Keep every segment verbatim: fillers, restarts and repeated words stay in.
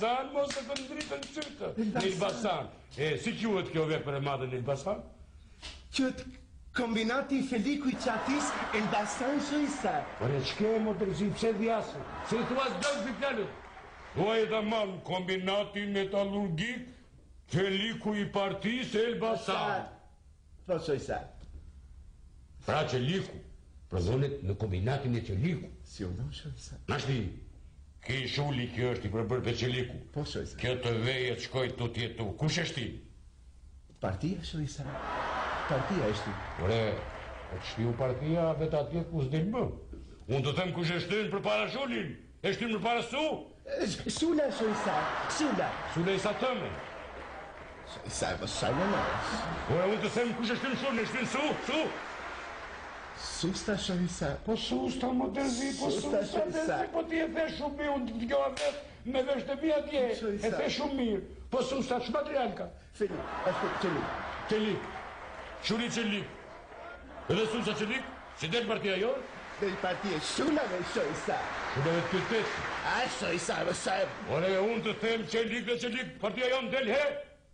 Elbasan, mos e kanë dritën qytë. Elbasan. E, si quhet kjo vepër e madhe në Elbasan? Quhet kombinati Feliku i Qatis Elbasan Shoisa. Ore, ç'ke më tërzi, pse dhjasë? Se i thua s'do si fjalët. Thua e tamam, kombinati metallurgik Feliku i partisë Elbasan. Po Shoisa. Pra Qeliku, prodhonet në kombinatin e Qeliku. Si unë Shoisa. Nashti, ki shuli kjo është i përbërë për Qeliku. Po Shoisa. Kjo të vejet shkoj të tjetu. Kush është ti? Partia Shoisa. Partia është ti. Ore, e të shtiu partia vetë atje ku s'din më. Unë të them kush e shtin për para shulin. E shtin për para su? Sula Shoisa. Sula. Sula i sa tëme. Shoisa, po shajnë në. Ore, unë të them kush e shtin shulin. E shtin su? Su? Susta Shoisa. Po susta më dërzi, po susta dërzi, po ti e the shumë mirë, unë të gjoha vetë me vesh të mija dje, e the shumë mirë. Po susta, që material ka? Feli, është Qelik. Qelik, shuri Qelik. Edhe susta Qelik, që del partia jo? Del partia Shula me Shoisa. Shula me të kërtet. A, Shoisa, më sajë. Ore, unë të them Qelik dhe Qelik, partia jo në del he?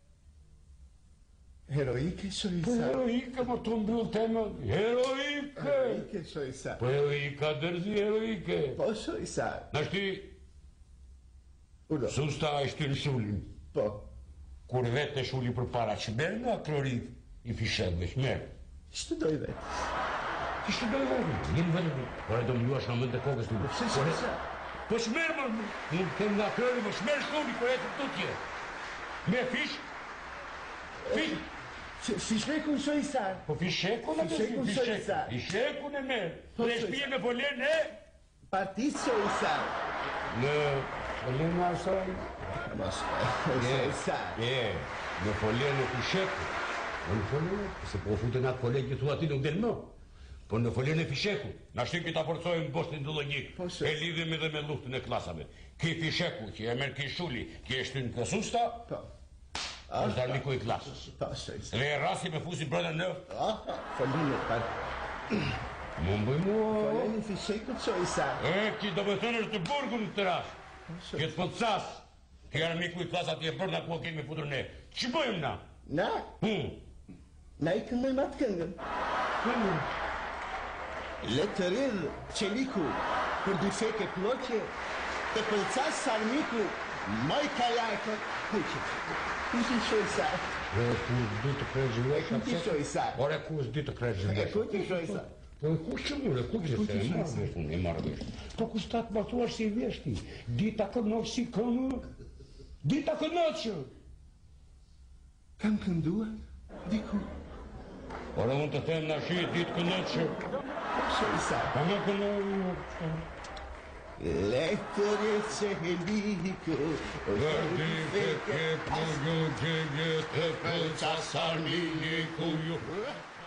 Heroike, Shoisa. Po heroike, më të mbyll temë. Heroike. Heroike, Shoisa. Po heroika, dërzi heroike. Po, Shoisa. Nashti, susta e shtin shulin. Po. Kur vetë e shuli për para që merë nga klorit i fishekve, që merë. Shtë doj vetë? Shtë doj vetë? Njën vetë, ore do më luash në mënd të kokës të më. Pse Shoisa? Po shmerë më, nuk kem nga klorit, po shmerë shulli, kur e të tutje. Me fish? Fish? Fishekun Shoisa. Po fishekun e me Fishekun Shoisa. Fishekun e me. Dhe shpije me folen e? Partis Shoisa. Në folen e asaj? Mos, Shoisa. E, në folen e fishekun. Në folen e, se po fute nga kolegji thua ti nuk del më. Po në folen e fishekun. Na shtim kita forcojmë bostin të logik. E lidhim edhe me luftën e klasave. Ki fisheku, ki e merë ki shuli, ki e shtin kësusta, është darniku i klasës. Dhe e rasi me fusi brënda në... Folini, par... Më mbëj mua... Folini fishekut Shoisa. E, ki do me thënë është të burgu në të ras. Këtë për të sas. Ki darniku i klasë ati e bërna ku kemi futur ne. Që bëjmë na? Na? Hmm. Na i këndojmë atë këngën. Këngën? Le të rridhë Qeliku, kur dy feke ploqe, të pëlcas sarmiku, moj kalajko, kuqë. Kuqë Shoisa. E, ku s'di të krejë zhveka. Kuqë Shoisa. Ore, ku s'di të krejë zhveka. E kuqë Shoisa. Po e kuqë mure, kuqë se e marrë vesh, unë e marrë vesh. Po ku s'ta të batuar si veshti, dita kënot si kënë, dita kënot që. Kam kënduar, diku. Ore, unë të them në shi, ditë kënot që. Shoisa. Pa me kënot... Lettore Qeliku, Dhe di feke plugju gjegje të pëlqa sarminiku ju.